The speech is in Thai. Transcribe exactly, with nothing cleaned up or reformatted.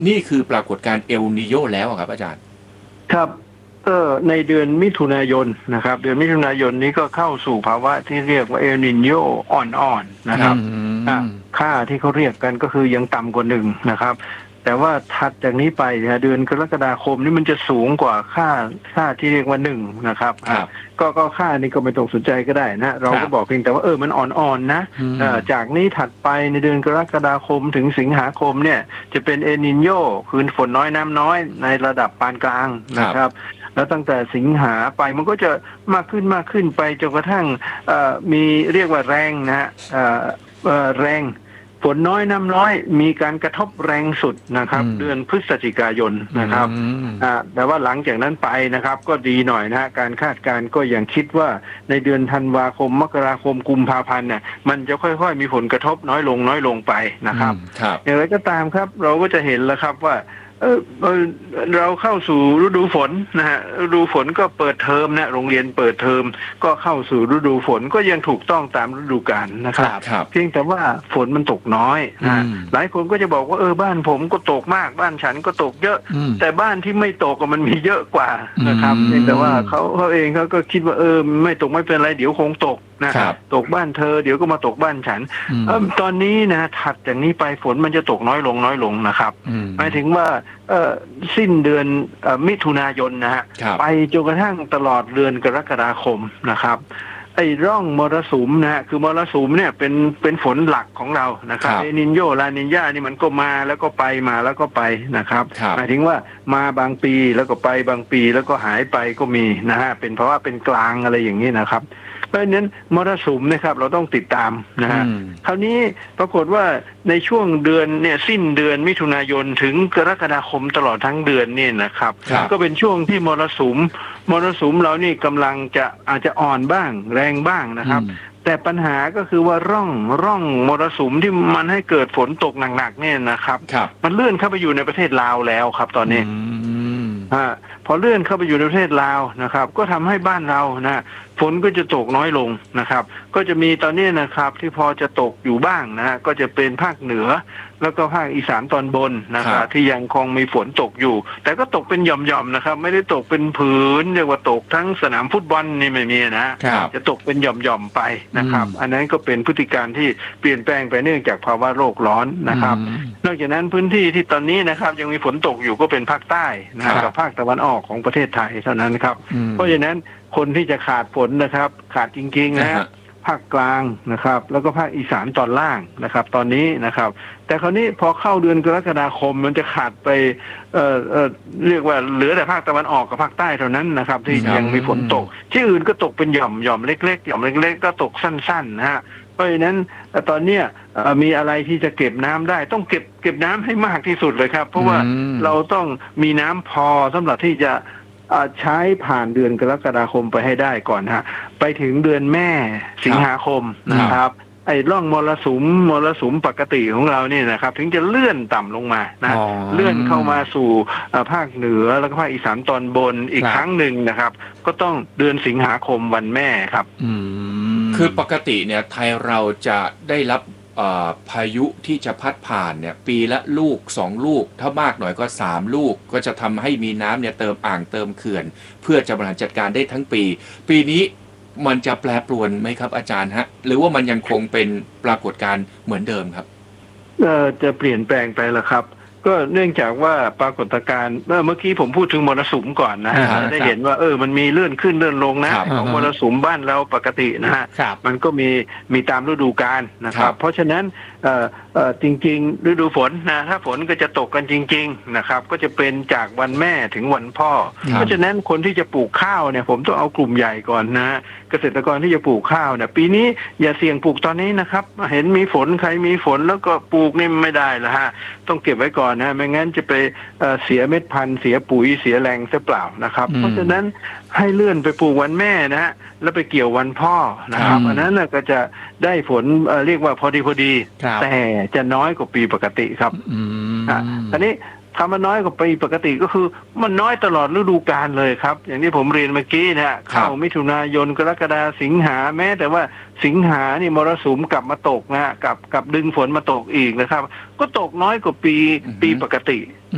นี่คือปรากฏการณ์เอลนีโญแล้วครับอาจารย์ครับก็ในเดือนมิถุนายนนะครับเดือนมิถุนายนนี้ก็เข้าสู่ภาวะที่เรียกว่าเอลนิโญอ่อนๆนะครับค่าที่เขาเรียกกันก็คือยังต่ำกว่าหนึ่งนะครับแต่ว่าถัดจากนี้ไปเดือนกรกฎาคมนี่มันจะสูงกว่าค่าค่าที่เรียกว่าหนึ่งนะครับก็ก็ค่านี้ก็ไม่ต้องสนใจก็ได้นะเราก็บอกเพียงแต่ว่าเออมันอ่อนๆนะจากนี้ถัดไปในเดือนกรกฎาคมถึงสิงหาคมเนี่ยจะเป็นเอลนิโญคือฝนน้อยน้ำน้อยในระดับปานกลางนะครับแล้วตั้งแต่สิงหาไปมันก็จะมากขึ้นมากขึ้นไปจนกระทั่งมีเรียกว่าแรงนะฮะแรงฝนน้อยน้ำน้อยมีการกระทบแรงสุดนะครับเดือนพฤศจิกายนนะครับแต่ว่าหลังจากนั้นไปนะครับก็ดีหน่อยนะฮะการคาดการณ์ก็ยังคิดว่าในเดือนธันวาคมมกราคมกุมภาพันธ์เนี่ยมันจะค่อยๆมีผลกระทบน้อยลงน้อยลงไปนะครับอย่างไรก็ตามครับเราก็จะเห็นแล้วครับว่าเออเราเข้าสู่ฤดูฝนนะฮะฤดูฝนก็เปิดเทอมนะโรงเรียนเปิดเทอมก็เข้าสู่ฤดูฝนก็ยังถูกต้องตามฤดูกาลนะครับเพียงแต่ว่าฝนมันตกน้อยนะหลายคนก็จะบอกว่าเออบ้านผมก็ตกมากบ้านฉันก็ตกเยอะแต่บ้านที่ไม่ตกมันมีเยอะกว่านะครับเพียงแต่ว่าเขาเขาเองเขาก็คิดว่าเออไม่ตกไม่เป็นไรเดี๋ยวคงตกนะตกบ้านเธอเดี๋ยวก็มาตกบ้านฉันเออตอนนี้นะถัดจากนี้ไปฝนมันจะตกน้อยลงน้อยลงนะครับหมายถึงว่าเออสิ้นเดือนมิถุนายนนะฮะไปจนกระทั่งตลอดเดือนกรกฎาคมนะครับไอ้ร่องมรสุมนะฮะคือมรสุมเนี่ยเป็นเป็นฝนหลักของเรานะครับเอลนิโญลานิญานี่มันก็มาแล้วก็ไปมาแล้วก็ไปนะครับหมายถึงว่ามาบางปีแล้วก็ไปบางปีแล้วก็หายไปก็มีนะฮะเป็นเพราะว่าเป็นกลางอะไรอย่างนี้นะครับเพราะฉะนั้นมรสุมนะครับเราต้องติดตามนะฮะคราวนี้ปรากฏว่าในช่วงเดือนเนี่ยสิ้นเดือนมิถุนายนถึงกรกฎาคมตลอดทั้งเดือนเนี่ยนะครับก็เป็นช่วงที่มรสุมมรสุมเรานี่กำลังจะอาจจะอ่อนบ้างแรงบ้างนะครับแต่ปัญหาก็คือว่าร่องร่องมรสุมที่มันให้เกิดฝนตกหนักๆเนี่ยนะครับมันเลื่อนเข้าไปอยู่ในประเทศลาวแล้วครับตอนนี้อ่าพอเลื่อนเข้าไปอยู่ในประเทศลาวนะครับก็ทำให้บ้านเรานะฝนก็จะตกน้อยลงนะครับก็จะมีตอนนี้นะครับที่พอจะตกอยู่บ้างนะฮะก็จะเป็นภาคเหนือแล้วก็ภาคอีสานตอนบนนะครับที่ยังคงมีฝนตกอยู่แต่ก็ตกเป็นหย่อมๆนะครับไม่ได้ตกเป็นผืนเรียกว่าตกทั้งสนามฟุตบอลนี่ไม่มีนะจะตกเป็นหย่อมๆไปนะครับอันนั้นก็เป็นพฤติการที่เปลี่ยนแปลงไปเนื่องจากภาวะโลกร้อนนะครับนอกจากนั้นพื้นที่ที่ตอนนี้นะครับยังมีฝนตกอยู่ก็เป็นภาคใต้นะครับภาคตะวันออกของประเทศไทยเท่านั้นครับเพราะฉะนั้นคนที่จะขาดฝนนะครับขาดจริงๆนะภาคกลางนะครับแล้วก็ภาคอีสานตอนล่างนะครับตอนนี้นะครับแต่คราวนี้พอเข้าเดือนกรกฎาคมมันจะขาดไปเอ่อเอ่อเรียกว่าเหลือแต่ภาคตะวันออกกับภาคใต้เท่านั้นนะครับที่ยังมีฝนตกที่อื่นก็ตกเป็นหย่อมหย่อมเล็กๆหย่อมเล็กๆก็ตกสั้นๆนะฮะเพราะฉะนั้นตอนเนี้ยมีอะไรที่จะเก็บน้ำได้ต้องเก็บเก็บน้ำให้มากที่สุดเลยครับเพราะว่าเราต้องมีน้ำพอสำหรับที่จะใช้ผ่านเดือนกรกฎาคมไปให้ได้ก่อนฮะไปถึงเดือนแม่สิงหาคมนะครับไอ้ร่องมรสุมมรสุมปกติของเราเนี่ยนะครับถึงจะเลื่อนต่ำลงมานะเลื่อนเข้ามาสู่ภาคเหนือแล้วก็ภาคอีสานตอนบนอีกครั้งหนึ่งนะครับก็ต้องเดือนสิงหาคมวันแม่ครับคือปกติเนี่ยไทยเราจะได้รับพายุที่จะพัดผ่านเนี่ยปีละลูกสองลูกถ้ามากหน่อยก็สามลูกก็จะทำให้มีน้ำเนี่ยเติมอ่างเติมเขื่อนเพื่อจะบริหารจัดการได้ทั้งปีปีนี้มันจะแปรปรวนไหมครับอาจารย์ฮะหรือว่ามันยังคงเป็นปรากฏการณ์เหมือนเดิมครับเอ่อจะเปลี่ยนแปลงไปแล้วครับก็เนื่องจากว่าปรากฏการณ์เมื่อกี้ผมพูดถึงมรสุมก่อนนะได้เห็นว่าเออมันมีเลื่อนขึ้นเลื่อนลงนะของมรสุมบ้านเราปกตินะฮะมันก็มีมีตามฤดูกาลนะครับเพราะฉะนั้นเอ่อเอ่อจริงๆฤดูฝนนะถ้าฝนก็จะตกกันจริงๆนะครับก็จะเป็นจากวันแม่ถึงวันพ่อเพราะฉะนั้นคนที่จะปลูกข้าวเนี่ยผมต้องเอากลุ่มใหญ่ก่อนนะเกษตรกรที่จะปลูกข้าวเนี่ยปีนี้อย่าเสี่ยงปลูกตอนนี้นะครับเห็นมีฝนใครมีฝนแล้วก็ปลูกนี่ไม่ได้ละฮะต้องเก็บไว้ก่อนนะไม่งั้นจะไปเสียเม็ดพันธุ์เสียปุ๋ยเสียแรงเสียเปล่านะครับเพราะฉะนั้นให้เลื่อนไปปลูกวันแม่นะฮะแล้วไปเกี่ยววันพ่อนะครับอันนั้นก็จะได้ฝนเรียกว่าพอดีพอดีแต่จะน้อยกว่าปีปกติครับอันนี้คำว่าน้อยกว่าปีปกติก็คือมันน้อยตลอดฤดูกาลเลยครับอย่างที่ผมเรียนเมื่อกี้นะฮะเข้ามิถุนายนกรกฎาสิงหาแม้แต่ว่าสิงหานี่มรสุมกลับมาตกนะฮะกับกับดึงฝนมาตกอีกนะครับก็ตกน้อยกว่าปีปีปกติ